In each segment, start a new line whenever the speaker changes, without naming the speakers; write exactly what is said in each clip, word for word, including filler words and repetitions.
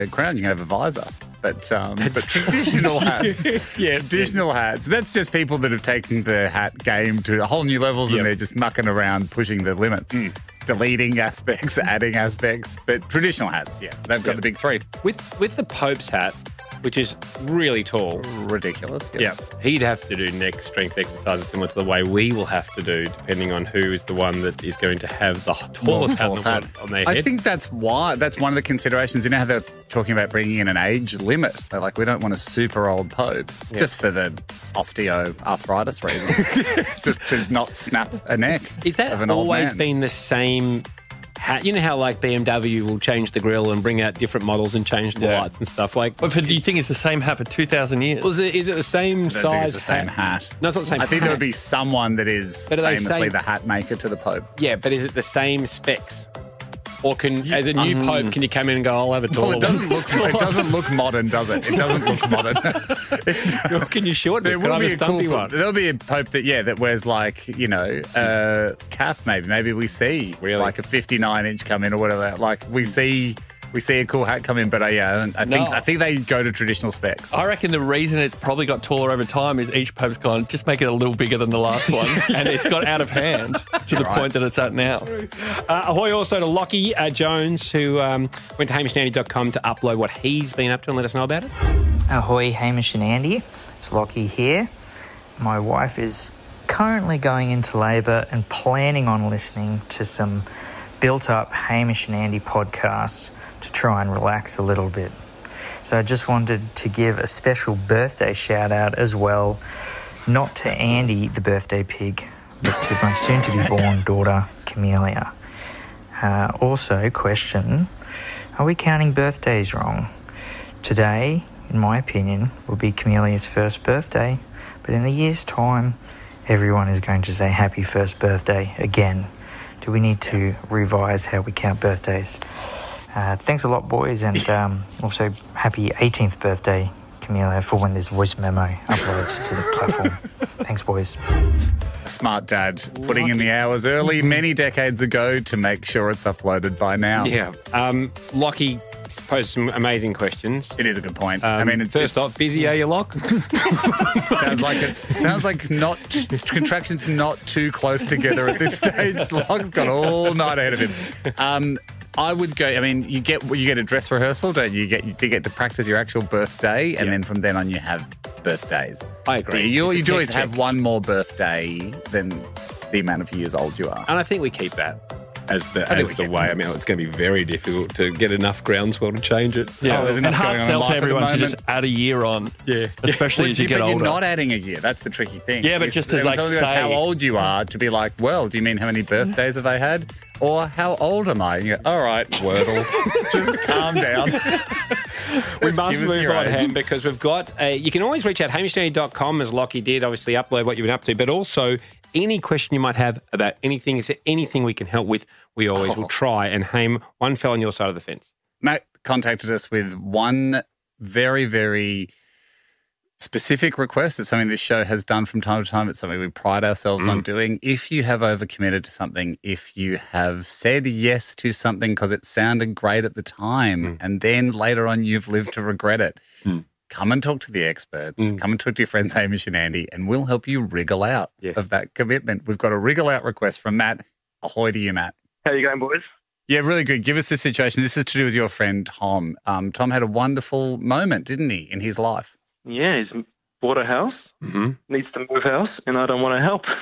a crown, you can have a visor. But um, but traditional hats,
yes,
traditional
yes.
hats, that's just people that have taken the hat game to whole new levels
Yep.
and they're just mucking around, pushing the limits, mm. deleting aspects, adding aspects. But traditional hats, yeah, they've got
Yep.
the big three.
With with the Pope's hat, which is really tall.
Ridiculous.
Yeah. He'd have to do neck strength exercises similar to the way we will have to do, depending on who is the one that is going to have the tallest hat,
tallest
on,
hat.
on their head.
I think that's why, that's one of the considerations. You know how they're talking about bringing in an age limit? They're like, we don't want a super old Pope,
Yeah.
just for the osteoarthritis reasons, just to not snap a neck
Is that
of an old
always
man.
been the same hat? You know how like B M W will change the grille and bring out different models and change the
Yeah.
lights and stuff? Like,
But for, do you think it's the same hat for two thousand years?
was it, is it the same
I don't
size
think it's the same hat.
No, it's not the same
I think
hat.
there would be someone that is
But are they
famously
same-
the hat maker to the Pope.
Yeah, but is it the same specs? Or can, as a new
um,
Pope, can you come in and go, I'll have a taller
Well, it doesn't look it doesn't look modern, does it? It doesn't look modern.
one? Can you shorten
There
it? Can I
will
have
be
a
a
stumpy
cool,
one?
There'll be a Pope that yeah that wears like you know a cap maybe maybe we see
Really?
like a fifty-nine inch come in or whatever like we see we see a cool hat come in but uh, yeah I think
No.
I think they go to traditional specs.
I reckon the reason it's probably got taller over time is each Pope's gone, just make it a little bigger than the last one. And it's got out of hand to the
Right.
point that it's at now.
Uh, ahoy also to Lockie uh, Jones, who um, went to hamish and andy dot com to upload what he's been up to and let us know about it.
Ahoy, Hamish and Andy. It's Lockie here. My wife is currently going into labour and planning on listening to some built-up Hamish and Andy podcasts to try and relax a little bit. So I just wanted to give a special birthday shout-out as well, not to Andy, the birthday pig, but to my soon-to-be-born daughter, Camellia. Uh, also, question, are we counting birthdays wrong? Today, in my opinion, will be Camelia's first birthday, but in a year's time, everyone is going to say happy first birthday again. Do we need to revise how we count birthdays? Uh, thanks a lot, boys, and um, also happy eighteenth birthday, Camelia, for when this voice memo uploads to the platform. Thanks, boys.
A smart dad putting in the hours early many decades ago to make sure it's uploaded by now.
Yeah. Um, Lockie posed some amazing questions.
It is a good point.
Um,
I mean, it's,
first
it's,
off, busy, are you, Lock?
sounds like it's sounds like not contractions not too close together at this stage. Log's got all night ahead of him. Um, I would go. I mean, you get you get a dress rehearsal, don't you? You get you get to practice your actual birthday, and
Yeah.
then from then on you have birthdays.
I agree.
You,
It's a
you do always
check,
have
check.
one more birthday than the amount of years old you are.
And I think we keep that as the
I think
as
we
the
keep
way.
that.
I mean, it's going to be very difficult to get enough groundswell to change it.
Yeah,
Oh, there's
and
enough
hard
going on in
sell
life
to
at the
everyone to
moment.
just add a year on.
Yeah.
Especially
Well,
as you
see,
get
but
older.
you're not adding a year. That's the tricky thing.
Yeah, but
If-
just to,
when
like,
someone goes,
say-
how old you are, to be like, well, do you mean how many birthdays have I had? Or how old am I? And you go, all right, Wordle, just calm down.
We
Just
must
give us
move
your
on,
age.
Ham, because we've got a, you can always reach out hamish and andy dot com, as Lockie did, obviously upload what you've been up to, but also any question you might have about anything, is there anything we can help with, we always
Oh.
will try. And Ham, one fell on your side of the fence.
Matt contacted us with one very, very specific request. It's something this show has done from time to time. It's something we pride ourselves
Mm.
on doing. If you have overcommitted to something, if you have said yes to something because it sounded great at the time,
Mm.
and then later on you've lived to regret it,
Mm.
come and talk to the experts.
Mm.
Come and talk to your friends Hamish and Andy, and we'll help you wriggle out
Yes.
of that commitment. We've got a wriggle out request from Matt. Ahoy to you, Matt.
How you going, boys?
Yeah, really good. Give us the situation. This is to do with your friend Tom. Um, Tom had a wonderful moment, didn't he, in his life?
Yeah, he's bought a house,
Mm-hmm.
needs to move house, and I don't want to help.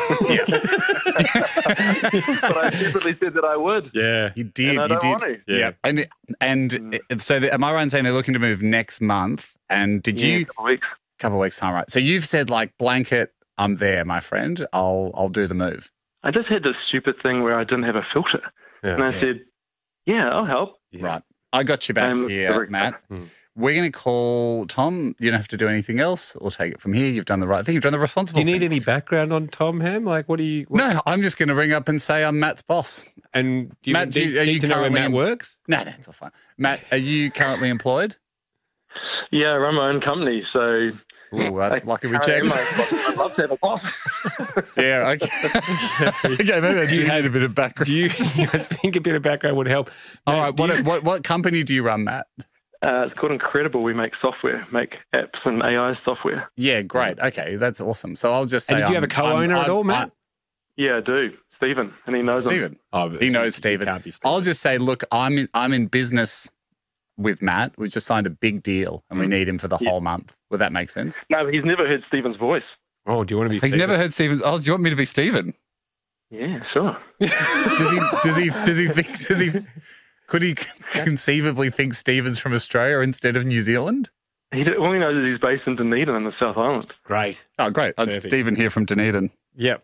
But I definitely said that I would.
Yeah.
You did.
And I
you
don't
did.
want to.
Yeah. And and
Mm.
it- so, the, am I right in saying they're looking to move next month? And did
Yeah,
you
a couple of weeks.
couple of weeks time, right? So you've said like blanket, I'm there, my friend. I'll I'll do the move.
I just had this stupid thing where I didn't have a filter.
Yeah.
and I
Yeah.
said, yeah, I'll help.
Right. I got you back
Um,
here,
correct.
Matt.
Mm.
We're going to call Tom. You don't have to do anything else. We'll take it from here. You've done the right thing. You've done the
Do
responsible
you need
thing.
any background on Tom, Ham? Like, what do you... What,
No, I'm just going to ring up and say I'm Matt's boss.
And do you,
Matt,
do,
do you- are
need
you
to know where
currently
Matt
in-
works?
No, no, it's all fine. Matt, are you currently employed?
Yeah, I run my own company, so
Ooh, that's lucky we
I
checked.
am my boss. I'd love to have a boss.
Yeah, okay. okay, maybe I do,
Do you
need
have-
a bit of background.
Do you, I think a bit of background would help.
All
Matt,
right,
do
what,
you-
what what company do you run, Matt?
Uh, it's called Incredible. We make software, make apps and A I software.
Yeah, great. Okay, that's awesome. So I'll just say,
And did you
I'm-
have a co-owner
I'm-
at all,
I'm-
Matt?
Yeah, I do. Stephen, and he knows him.
Stephen.
Oh,
He knows Stephen.
can't be Stephen.
I'll just say, look, I'm in, I'm in business with Matt. We just signed a big deal and
Mm.
we need him for the whole month. Would that make sense?
No, but he's never heard Stephen's voice.
Oh, do you want to be
He's
Stephen?
never heard Stephen's. Oh, do you want me to be Stephen?
Yeah, sure.
Does he, does he, does he think, does he, could he conceivably think Stephen's from Australia instead of New Zealand?
He do, all he knows is he's based in Dunedin in the South Island.
Great.
Oh, great. I'm
Perfect.
Stephen here from Dunedin.
Yep.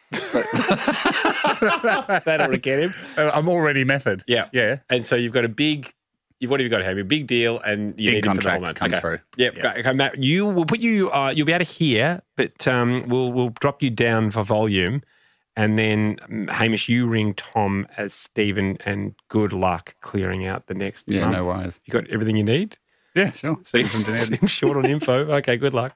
That ought to get him.
Uh, I'm already method.
Yeah.
Yeah.
And so you've got a big, you've, what have you got, Harry? A big deal and you
Big
need him for the whole
contracts
month.
come
okay.
through.
Yep.
Yeah.
Great. Okay, Matt, you, we'll put you, uh, you'll be able to hear, but um, we'll, we'll drop you down for volume. And then, um, Hamish, you ring Tom as Stephen and good luck clearing out the next
Yeah,
month.
no worries.
You got everything you need?
Yeah, sure.
Seem,
from Dunedin.
seem short on info. Okay, good luck.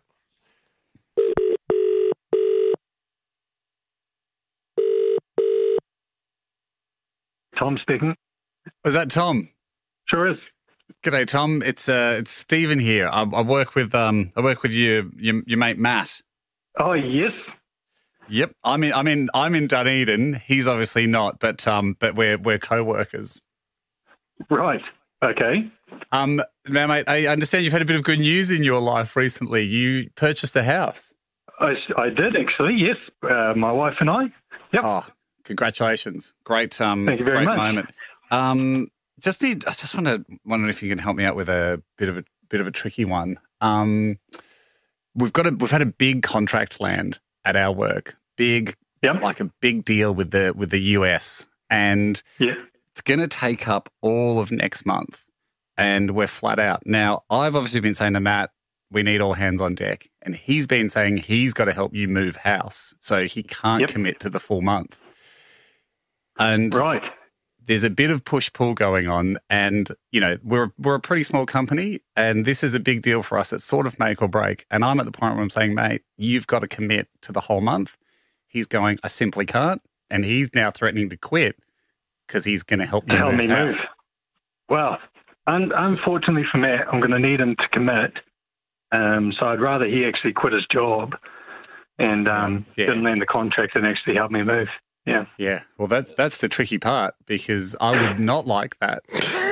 Tom speaking.
Is that Tom?
Sure is.
G'day, Tom. It's uh, it's Stephen here. I, I work with um, I work with your, your your mate Matt.
Oh, yes.
Yep, I'm in. I'm in. I'm in Dunedin. He's obviously not, but um, but we're we're co-workers.
Right. Okay.
Um, now, mate, I understand you've had a bit of good news in your life recently. You purchased a house.
I, I did, actually, yes. Uh, my wife and I. Yep.
Oh, congratulations! Great. Um,
Thank you very
great
much.
moment. Um, just need. I just want to wonder if you can help me out with a bit of a bit of a tricky one. Um, we've got a we've had a big contract land at our work. Big,
Yep.
like a big deal with the with the U S, and
Yeah.
it's going to take up all of next month, and we're flat out. Now, I've obviously been saying to Matt, we need all hands on deck, and he's been saying he's got to help you move house, so he can't
Yep.
commit to the full month. And
Right.
there's a bit of push-pull going on, and, you know, we're we're a pretty small company, and this is a big deal for us. It's sort of make or break, and I'm at the point where I'm saying, mate, you've got to commit to the whole month. He's going, I simply can't, and he's now threatening to quit because he's going to help me
Help
move
me
house.
move. Well, un- unfortunately for Matt, I'm going to need him to commit. Um, so I'd rather he actually quit his job and um,
Yeah.
didn't land the contract and actually help me move. Yeah.
Yeah, well, that's that's the tricky part because I would not like that.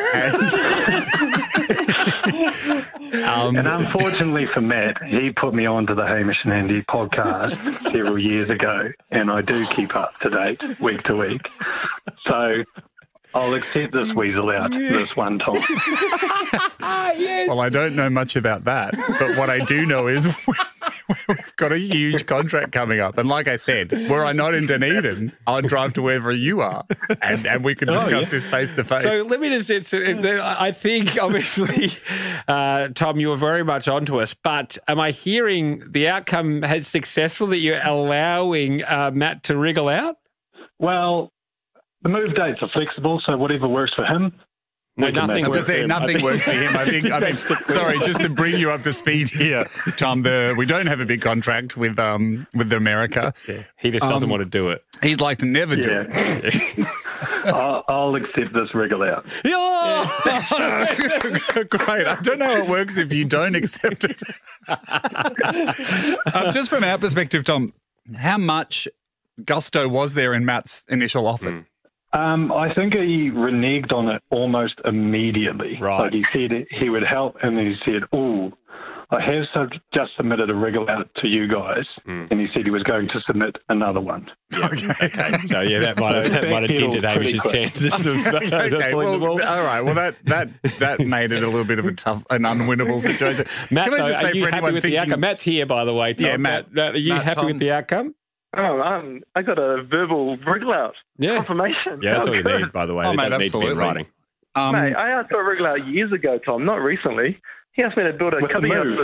And, um,
And unfortunately for Matt, he put me onto the Hamish and Andy podcast several years ago, and I do keep up to date week to week. So I'll accept this weasel out this one time.
well, I don't know much about that, but what I do know is we've got a huge contract coming up. And like I said, were I not in Dunedin, I'd drive to wherever you are, and, and we could
Oh,
discuss
yeah.
this face to face.
So let me just say, so, uh, I think obviously, uh, Tom, you were very much onto us, but am I hearing the outcome has successful that you're allowing uh, Matt to wriggle out?
Well, the move dates are flexible, so whatever works for him.
No,
we can
nothing
make
I'm
it
just
works.
saying,
for him. I
nothing
think-
works for him. I think. I mean, sorry, just to bring you up to speed here, Tom. The we don't have a big contract with um with America.
He just doesn't
Um,
want to do it.
He'd like to never do
Yeah.
it.
I'll, I'll accept this wriggle out.
Yeah.
Great. I don't know how it works if you don't accept it. um, just from our perspective, Tom, how much gusto was there in Matt's initial offer?
Um, I think he reneged on it almost immediately.
Right.
Like he said he would help, and then he said, "Oh, I have sub- just submitted a wriggle out to you guys," and he said he was going to submit another one.
Okay. So yeah, that might have, that might have dented
Pretty
Hamish's
quick.
chances of uh,
Okay,
pulling the
well,
ball.
all right. Well, that that that made it a little bit of a tough, an unwinnable situation.
Matt,
Can I
though,
just
are
say
you
for
happy
anyone
with the
thinking,
outcome? Matt's here, by the way. Tom.
Yeah, Matt.
Matt, are you
Matt,
happy
Tom.
with the outcome?
Oh, um, I got a verbal wriggle out
Yeah.
confirmation.
Yeah, that's
Oh,
all you
good.
need, by the way.
Oh,
it
mate,
doesn't need to be in
absolutely.
writing.
um,
Mate, I asked for a wriggle out years ago, Tom, not recently. He asked me to build a
With the
cubby house
move.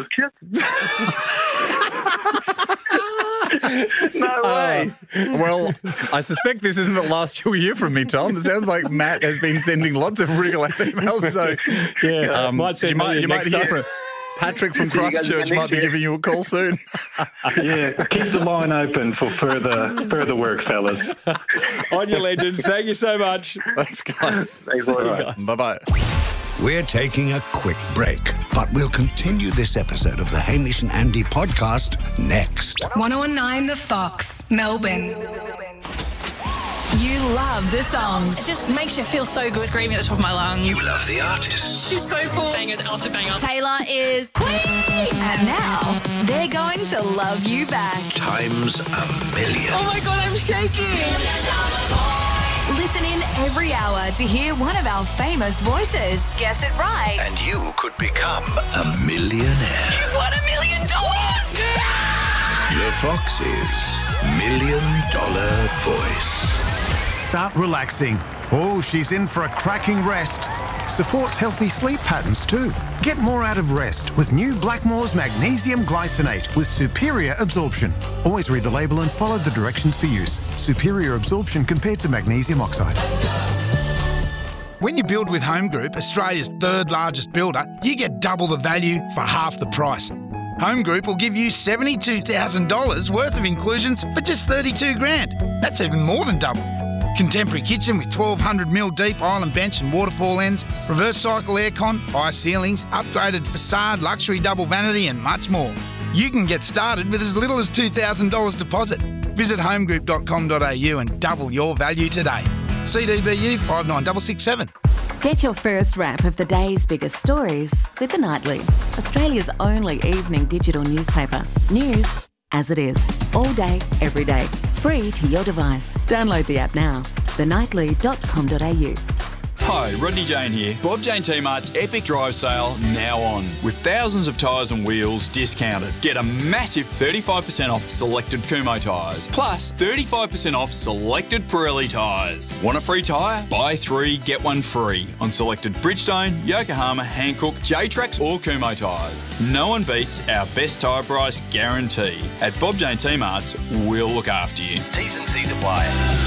for his kids. No way.
well, I suspect this isn't the last you'll hear from me, Tom. It sounds like Matt has been sending lots of wriggle out emails. So
Yeah,
um,
might send
you might
me
you might
next
hear
time.
from Patrick from
See you guys
Christchurch
again
might be
next year.
giving you a call soon.
Yeah, keep the line open for further further work, fellas.
On your legends. Thank you so much.
Thanks, guys.
Thanks a lot.
Bye bye.
We're taking a quick break, but we'll continue this episode of the Hamish and Andy podcast next.
one oh one nine The Fox, Melbourne. You love the songs.
It just makes you feel so good screaming at the top of my lungs.
You love the artists.
She's so cool. Bangers after bangers.
Taylor is queen. And now they're going to love you back.
Times a million.
Oh my God, I'm shaking.
Listen in every hour to hear one of our famous voices. Guess it right.
And you could become a millionaire.
You've won a million dollars.
The Fox's Million Dollar Voice.
Start relaxing. Oh, she's in for a cracking rest. Supports healthy sleep patterns too. Get more out of rest with new Blackmore's Magnesium Glycinate with superior absorption. Always read the label and follow the directions for use. Superior absorption compared to magnesium oxide.
When you build with Home Group, Australia's third largest builder, you get double the value for half the price. Home Group will give you seventy-two thousand dollars worth of inclusions for just thirty-two grand. That's even more than double. Contemporary kitchen with twelve hundred mil deep island bench and waterfall ends, reverse cycle aircon, high ceilings, upgraded facade, luxury double vanity and much more. You can get started with as little as two thousand dollars deposit. Visit homegroup dot com dot a u and double your value today. C D B U five nine six six seven.
Get your first wrap of the day's biggest stories with The Nightly, Australia's only evening digital newspaper. News as it is, all day, every day, free to your device. Download the app now, the nightly dot com dot a u.
Hi, Rodney Jane here. Bob Jane T-Mart's Epic Drive Sale now on, with thousands of tyres and wheels discounted. Get a massive thirty-five percent off selected Kumho tyres, plus thirty-five percent off selected Pirelli tyres. Want a free tyre? Buy three, get one free on selected Bridgestone, Yokohama, Hankook, J-Trax or Kumho tyres. No one beats our best tyre price guarantee. At Bob Jane T-Mart's, we'll look after you.
T's and C's apply.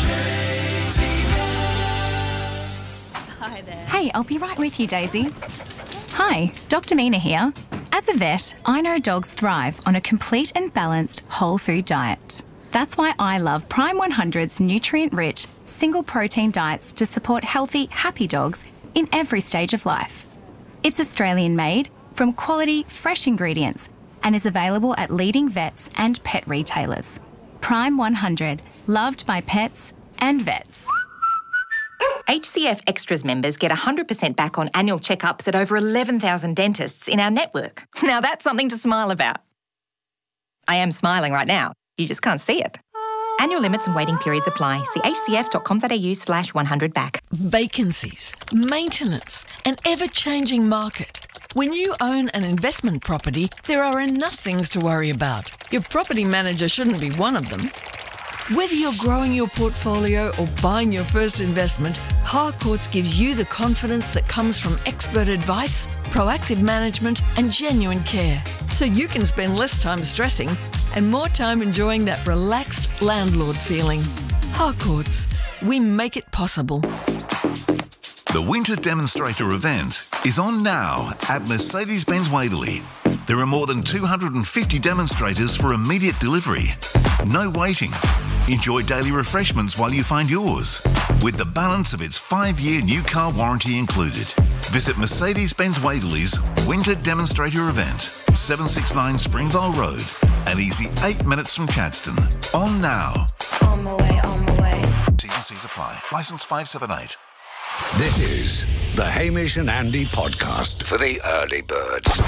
Hi there. Hey, I'll be right with you, Daisy. Hi, Doctor Mina here. As a vet, I know dogs thrive on a complete and balanced whole food diet. That's why I love Prime one hundred's nutrient-rich, single-protein diets to support healthy, happy dogs in every stage of life. It's Australian-made, from quality, fresh ingredients, and is available at leading vets and pet retailers. Prime one hundred, loved by pets and vets.
H C F Extras members get one hundred percent back on annual checkups at over eleven thousand dentists in our network. Now that's something to smile about. I am smiling right now. You just can't see it. Annual limits and waiting periods apply. See h c f dot com dot a u slash one hundred back.
Vacancies, maintenance, an ever-changing market. When you own an investment property, there are enough things to worry about. Your property manager shouldn't be one of them. Whether you're growing your portfolio or buying your first investment, Harcourts gives you the confidence that comes from expert advice, proactive management and genuine care. So you can spend less time stressing and more time enjoying that relaxed landlord feeling. Harcourts, we make it possible.
The Winter Demonstrator event is on now at Mercedes-Benz Waverley. There are more than two hundred fifty demonstrators for immediate delivery. No waiting. Enjoy daily refreshments while you find yours, with the balance of its five-year new car warranty included. Visit Mercedes-Benz Waverley's Winter Demonstrator event, seven sixty-nine Springvale Road, and easy eight minutes from Chadstone. On now.
On my way, on my way.
T's and C's apply. Licence five seven eight.
This is the Hamish and Andy podcast for the early birds.